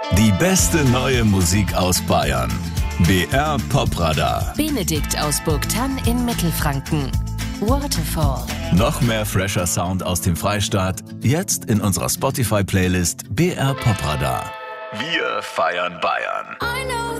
Die beste neue Musik aus Bayern. BR Popradar. Benedikt aus Burgthann in Mittelfranken. Waterfall. Noch mehr fresher Sound aus dem Freistaat. Jetzt in unserer Spotify-Playlist BR Popradar. Wir feiern Bayern.